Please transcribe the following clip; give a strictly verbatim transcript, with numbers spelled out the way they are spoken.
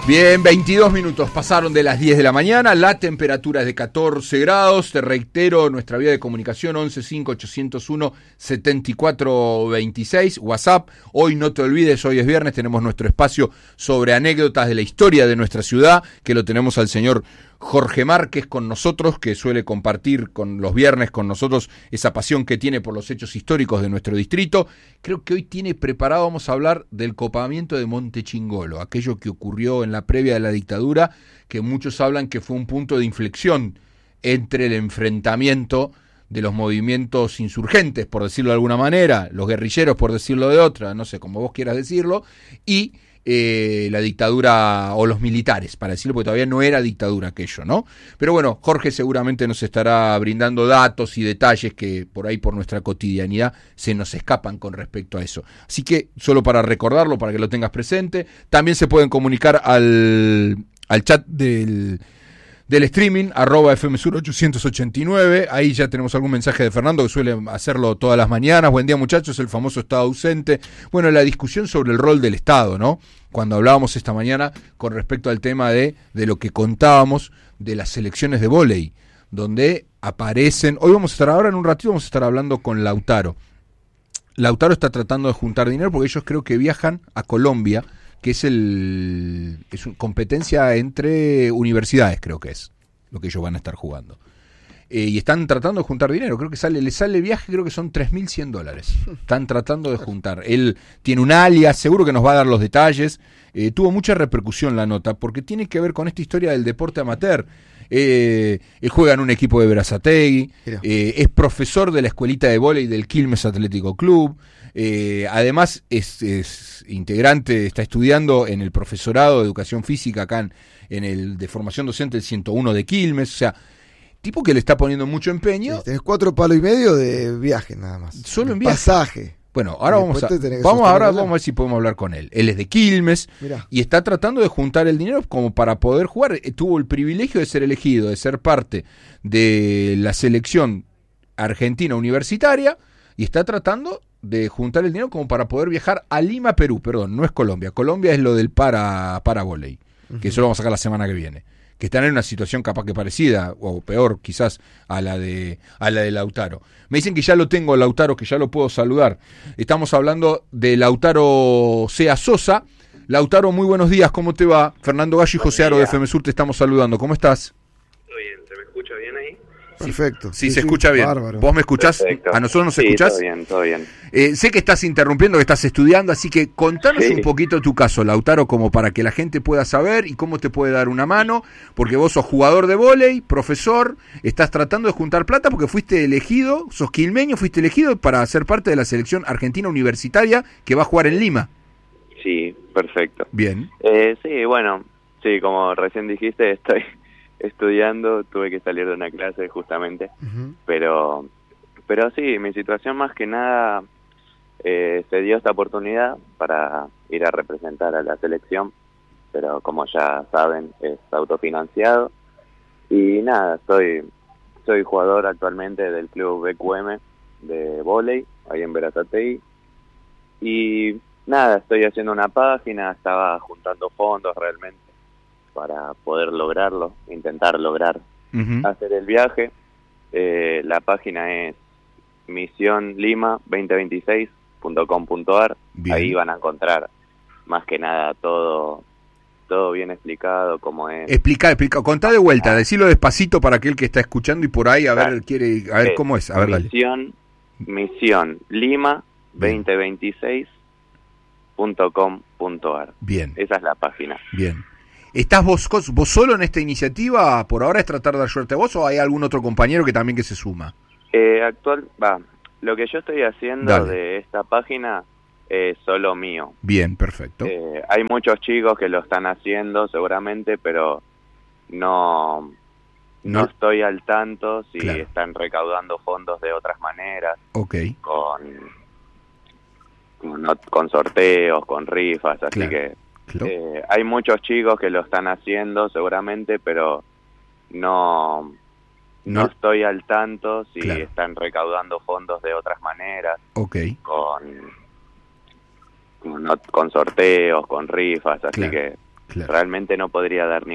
Bien, veintidós minutos pasaron de las diez de la mañana, la temperatura es de catorce grados, te reitero nuestra vía de comunicación once cinco ochocientos uno setenta y cuatro veintiséis, WhatsApp, hoy no te olvides, hoy es viernes, tenemos nuestro espacio sobre anécdotas de la historia de nuestra ciudad, que lo tenemos al señor Jorge Márquez con nosotros, que suele compartir con los viernes con nosotros esa pasión que tiene por los hechos históricos de nuestro distrito. Creo que hoy tiene preparado, vamos a hablar del copamiento de Monte Chingolo, aquello que ocurrió en la previa de la dictadura, que muchos hablan que fue un punto de inflexión entre el enfrentamiento de los movimientos insurgentes, por decirlo de alguna manera, los guerrilleros, por decirlo de otra, no sé, como vos quieras decirlo, y Eh, la dictadura o los militares, para decirlo, porque todavía no era dictadura aquello, ¿no? Pero bueno, Jorge seguramente nos estará brindando datos y detalles que por ahí por nuestra cotidianidad se nos escapan con respecto a eso. Así que solo para recordarlo, para que lo tengas presente, también se pueden comunicar al, al chat del del streaming, arroba F M Sur ochocientos ochenta y nueve, ahí ya tenemos algún mensaje de Fernando que suele hacerlo todas las mañanas. Buen día muchachos, el famoso Estado ausente. Bueno, la discusión sobre el rol del Estado, ¿no? Cuando hablábamos esta mañana con respecto al tema de, de lo que contábamos de las selecciones de vóley, donde aparecen, hoy vamos a estar, ahora en un ratito vamos a estar hablando con Lautaro. Lautaro está tratando de juntar dinero porque ellos creo que viajan a Colombia, que es el es una competencia entre universidades, creo que es lo que ellos van a estar jugando. Eh, y están tratando de juntar dinero, creo que sale, le sale el viaje, creo que son tres mil cien dólares. Están tratando de juntar. Él tiene un alias, seguro que nos va a dar los detalles. Eh, tuvo mucha repercusión la nota, porque tiene que ver con esta historia del deporte amateur. Eh, él juega en un equipo de Berazategui, eh, es profesor de la escuelita de vóley del Quilmes Atlético Club. Eh, además es, es integrante, está estudiando en el profesorado de educación física acá en, en el de formación docente del ciento uno de Quilmes, o sea, tipo que le está poniendo mucho empeño. Sí, tenés cuatro palos y medio de viaje nada más. Solo en viaje. Pasaje. Bueno, ahora vamos a vamos ahora vamos a ver si podemos hablar con él. Él es de Quilmes. Mirá. Y está tratando de juntar el dinero como para poder jugar. Tuvo el privilegio de ser elegido, de ser parte de la selección argentina universitaria y está tratando de juntar el dinero como para poder viajar a Lima, Perú, perdón, no es Colombia. Colombia es lo del para para voley, uh-huh. que eso lo vamos a sacar la semana que viene. Que están en una situación capaz que parecida, o peor quizás, a la de a la de Lautaro. Me dicen que ya lo tengo, Lautaro, que ya lo puedo saludar. Estamos hablando de Lautaro Sea Sosa. Lautaro, muy buenos días, ¿cómo te va? Fernando Gallo y José Aro de F M Sur te estamos saludando. ¿Cómo estás? Todo bien, ¿se me escucha bien ahí? Perfecto. Sí, sí, se sí, escucha bien. Bárbaro. ¿Vos me escuchás? Perfecto. ¿A nosotros nos sí, escuchás? Todo bien, todo bien. Eh, sé que estás interrumpiendo, que estás estudiando, así que contanos sí. un poquito tu caso, Lautaro, como para que la gente pueda saber y cómo te puede dar una mano, porque vos sos jugador de vóley, profesor, estás tratando de juntar plata porque fuiste elegido, sos quilmeño, fuiste elegido para ser parte de la selección argentina universitaria que va a jugar en Lima. Sí, perfecto. Bien. Eh, sí, bueno, sí, como recién dijiste, estoy estudiando, tuve que salir de una clase justamente, uh-huh. pero pero sí, mi situación más que nada eh, se dio esta oportunidad para ir a representar a la selección, pero como ya saben es autofinanciado y nada, soy soy jugador actualmente del club B Q M de vóley ahí en Berazategui y nada, estoy haciendo una página, estaba juntando fondos realmente para poder lograrlo, intentar lograr uh-huh. hacer el viaje. Eh, la página es misión lima veinte veintiséis punto com punto a r. Ahí van a encontrar más que nada todo todo bien explicado, cómo es. Explica, explica, contá de vuelta, ah. decilo despacito para aquel que está escuchando y por ahí a claro. ver quiere a ver eh, cómo es. A ver, misión, dale. Misión Lima veinte veintiséis punto com punto a r. Bien. Esa es la página. Bien. ¿Estás vos, vos solo en esta iniciativa? ¿Por ahora es tratar de ayudarte a vos o hay algún otro compañero que también que se suma? Eh, actual, va, lo que yo estoy haciendo Dale. de esta página es solo mío. Bien, perfecto. Eh, hay muchos chicos que lo están haciendo seguramente, pero no, no, no estoy al tanto si claro. están recaudando fondos de otras maneras. Ok. Con, con, con sorteos, con rifas, así claro. que... Claro. Eh, hay muchos chicos que lo están haciendo seguramente, pero no, no, no estoy al tanto si claro. están recaudando fondos de otras maneras. Okay. Con, con, con sorteos, con rifas, así claro. que Claro. Realmente no podría dar